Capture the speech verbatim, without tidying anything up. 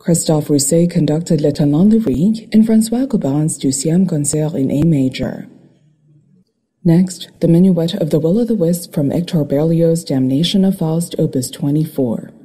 Christophe Rousset conducted Le Talent Lyrique and François Goban's Deuxième Concert in A major. Next, the Minuet of the Will-o'-the-Wisp from Hector Berlioz' Damnation of Faust, Opus twenty-four.